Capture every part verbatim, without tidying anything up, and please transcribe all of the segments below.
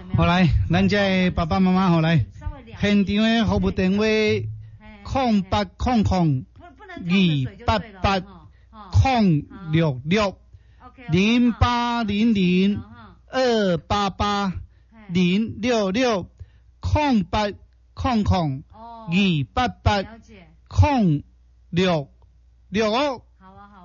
好来，咱这爸爸妈妈好来，现场的服务电话空八空空二八八空六六零八零零二八八零六六空八空空二八八空六六。 好啊好啊。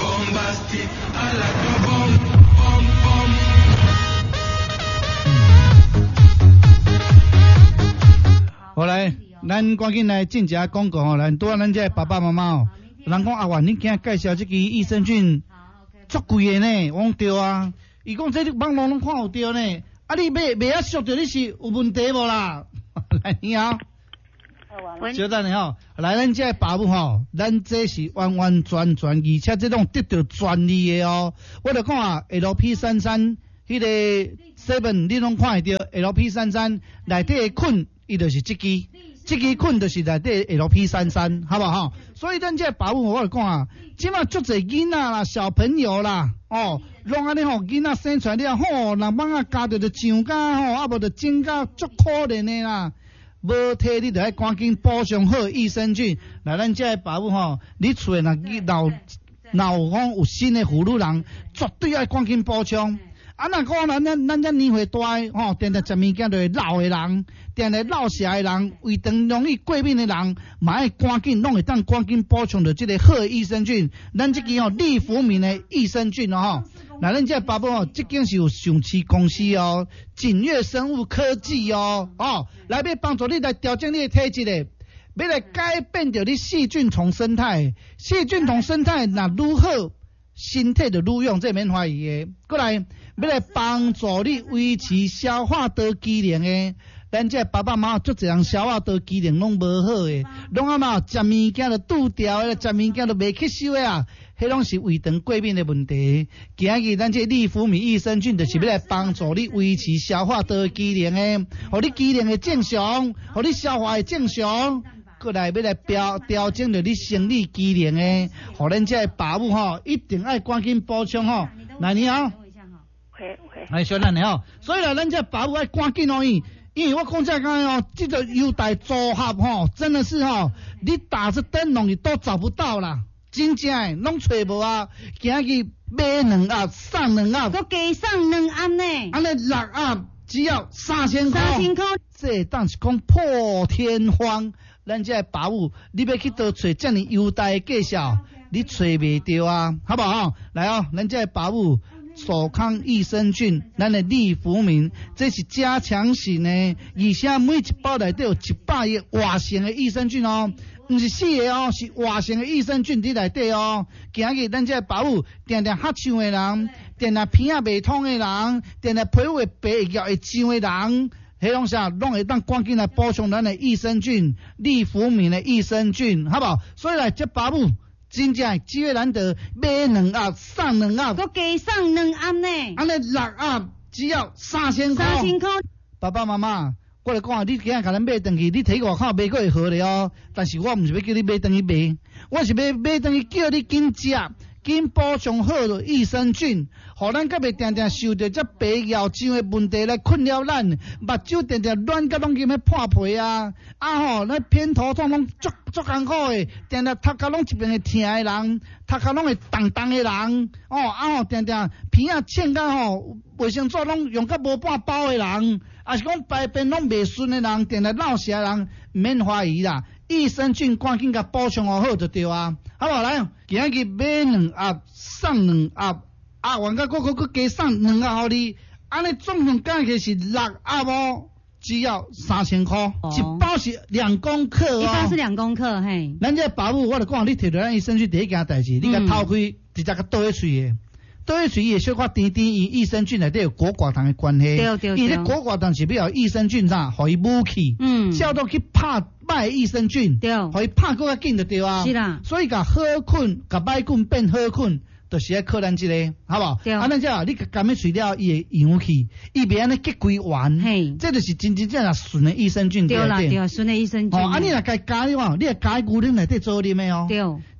好来，咱赶紧来进一下广告吼，来拄啊咱这爸爸妈妈哦，人讲阿元你今介绍这支益生菌，足贵的呢，我讲对啊，伊讲这你网络拢看有对呢，啊你买买啊俗着你是有问题无啦？来你好，小等下吼，来咱这爸母吼，咱这是完完全全，而且这种得到专利的哦，我就讲啊 L P 三三，迄个 seven 你拢看会到 L P 三三内底的菌。伊就是这支，这支菌就是内底 L P 三三，好不好？所以咱这保护我来讲啊，即马足侪囡仔啦、小朋友啦，哦，拢安尼吼，囡仔生出来了吼，人帮啊加着就上甲吼，啊无就增加足可怜的啦。无体你就爱赶紧补充好益生菌，来咱这保护吼，你厝若老老有讲有新的妇女人，绝对爱赶紧补充。啊，若讲咱咱咱这年岁大吼，定定食物件就会老的人，定定老食的人，胃肠容易过敏的人，嘛爱赶紧拢会当赶紧补充着这个好的益生菌。咱这支吼利福敏的益生菌哦吼，那咱这爸爸吼，这间是有上市公司哦，锦悦生物科技哦，哦，来要帮助你来调整你的体质的，要来改变着你细菌丛生态，细菌丛生态若愈好，身体就愈用，这免怀疑的。过来。要来帮助你维持消化道机能诶，咱这爸爸妈妈足侪人消化道机能拢无好诶，拢啊嘛食物件就拄掉诶，食物件就袂吸收诶啊，迄拢是胃肠过敏诶问题。今日咱这利福米益生菌就是要来帮助你维持消化道机能诶，互你机能会正常，互你消化会正常。过来要来调调整着你生理机能诶，互咱这爸母吼一定爱赶紧补充吼。来你好。 喂喂， 哎，小咱的吼，所以啦，咱这保护爱赶紧哦，因因为我讲这个哦，这个优待组合吼，真的是吼，你打着灯笼你都找不到啦，真正诶，拢找无啊，今日买两盒送两盒， 都加送两盒呢， 安尼六盒只要三千块， 三千块， 这当是讲破天荒，咱这保护，你要去倒找这么优待的介绍，你找袂到啊，好不好？来哦，咱这保护。手康益生菌，咱的利福敏，这是加强型的，而且每一包内底有一百个活性的益生菌哦，唔是死的哦，是活性的益生菌伫内底哦。今日咱这保护，定定咳嗽的人，定定鼻啊未通的人，定定皮肤会白会会痒的人，迄种啥拢会当赶紧来补充咱的益生菌，利福敏的益生菌，好不好？所以来这保护。真正机会难得，买两盒送两盒， 都加送两盒呢。 安尼六盒只要三千块。 三千块。 爸爸妈妈，我来讲啊，你今日甲咱买回去，你摕外口买过会好咧哦。但是我毋是要叫你买回去买，我是要买回去叫你紧食，紧补充好的益生菌，互咱甲袂定定受到这白咬症的问题来困扰咱，目睭定定软甲拢咁要破皮啊，啊吼，咱偏头痛拢足足艰苦的，定定头壳拢一边会疼的人，头壳拢会重重的人，哦啊吼，定定鼻啊凊甲吼，卫生纸拢用甲无半包的人，啊是讲排便拢袂顺的人，定定闹事的人，唔免怀疑啦。益生菌赶紧甲补充好就对啊，好不好？来，今日买两盒送两盒，啊，原甲我我加送两盒互你，安尼总共加起来是六盒哦，只要三千块，哦、一包是两公克哦， 一包是两公克，嘿。 咱这保姆我就讲，你摕到咱益生菌第一件代志，你甲偷开，直接甲倒喺喙诶。倒喺喙伊会小可甜甜，伊益生菌内底有果寡糖的关系， 对对对， 伊咧果寡糖是要有益生菌啥，互伊补气，嗯，叫做去拍歹益生菌，对，互伊拍更较紧就对啊， 是啦， 所以甲好菌，甲歹菌变好菌，就是爱靠咱这个，好不好？对，啊，咱这你甲干咩除了伊会扬起，伊袂安尼结规完，嘿，这就是真真正正纯的益生菌， 对啦对啦，纯的益生菌， 哦，啊你若该加的话，你若加牛奶内底做啉的哦，对。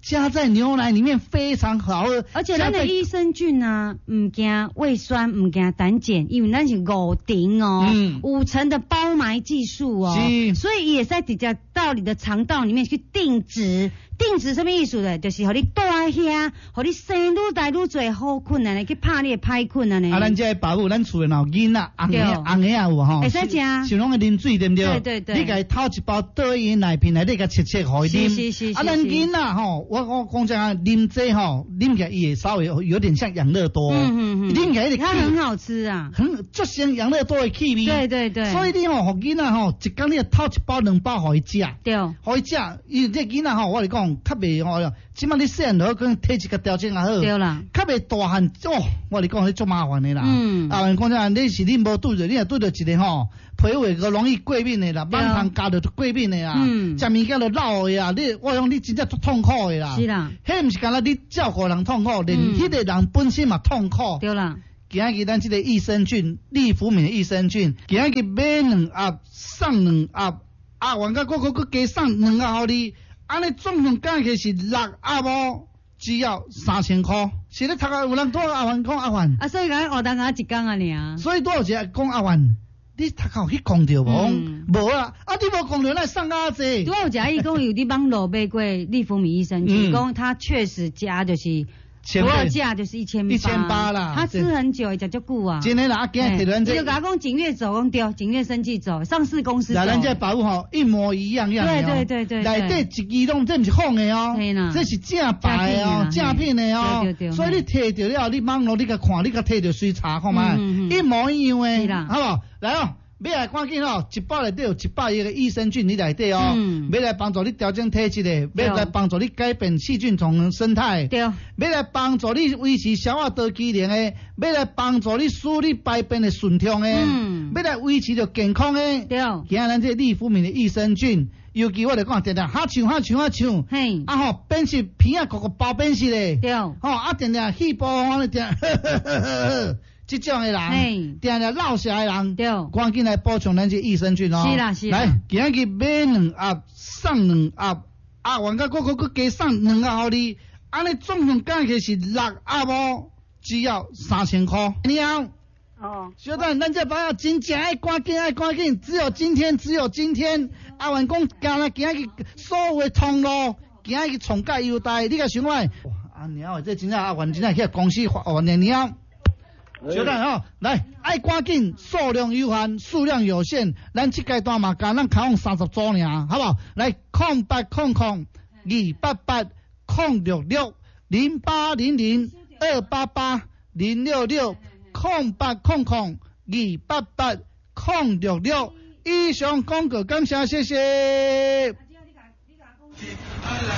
加在牛奶里面非常好喝。 而且咱的益生菌啊，唔惊胃酸，唔惊胆碱，因为咱是五丁哦，嗯、五层的包埋技术哦，所以也在直接到你的肠道里面去定植。定植什么意思呢？就是互你大遐，互你生愈大愈侪好菌啊，去拍你的歹菌啊呢。 啊，咱这个保护咱厝的老囡仔，红的红的啊有吼， 会使食， 像拢个啉水对不对？ 对对对。 你家偷一包倒伊奶瓶内底，甲切切互伊啉。 是是是。 啊，咱囡仔吼，我我讲真啊，啉这吼，啉起来也稍微有点像养乐多。嗯嗯嗯。啉起来的它很好吃啊， 很就像养乐多的气味。 对对对。 所以你吼，互囡仔吼，一工你偷一包两包互伊食。 对。 互伊食，伊这囡仔吼，我嚟讲，较袂吼。即摆你细汉落去体质甲调整也好， 对啦， 较袂大汉哦。我你讲你足麻烦的啦， 嗯， 啊，讲真，你是你无拄着，你若拄着一个吼，脾胃个容易过敏的啦，满汤加着过敏的啦，嗯，食物件就老的啊，你我讲你真正足痛苦的啦， 是啦， 迄毋是干那你照顾人痛苦，连迄个人本身嘛痛苦， 对啦。 今日咱即个益生菌，利福敏的益生菌，今日买两盒送两盒，啊，原甲佫佫佫加送两盒互你。安尼总共加起是六盒无，只要三千块。是咧读啊，有人多阿元讲阿元。 啊，所以讲学堂啊一工啊尔。 所以多少钱讲阿元？你读到去讲着无？无啊，啊你无讲着那送啊济。 拄有食伊讲有伫网络买过利福米益生菌，讲他确实加就是。多少价就是一千八， 一千八啦。 他吃很久，食足久啊。 真诶啦，啊，今日咱这就甲讲景悦走，讲对，景悦生技走，上市公司走。 咱这保护吼一模一样样的哦。 对对对对。 内底一支拢这毋是仿的哦，这是正白的哦，正品的哦。对对对。所以你摕着了，你网络你甲看，你甲摕着水查看觅，一模一样的，好不？来哦。买来赶紧哦，一包内底有一百亿个益生菌你内底哦，嗯、买来帮助你调整体质的，买来帮助你改变细菌丛生态，对，买来帮助你维持消化道机能的，买来帮助你使你排便的顺畅的，嗯，买来维持着健康的，对，今咱这利福敏的益生菌，尤其我来讲，定定哈唱哈唱哈唱，嘿，啊吼，变是片啊个个包变是的，对，吼啊定定气泡安尼定。这种的人，定定老实的人，赶紧来补充咱这益生菌哦。 是啦是啦。 来，今日买两盒送两盒，啊，原甲佫佫佫加送两盒互你，安尼总共加起是六盒哦，只要三千块。你好。哦。小等，咱这朋友真正爱赶紧爱赶紧，只有今天，只有今天。阿元讲，今日今日所有的通路，今日创价优待，你甲想卖？啊娘，这真正阿元真正去公司发完的娘。小等哦，来，爱赶紧，数量有限，数量有限，咱这阶段嘛，甲咱开放三十组尔，好不好？来，空八空空二八八空六六零八零零二八八零六六空八空空二八八空六六，以上广告感谢，谢谢。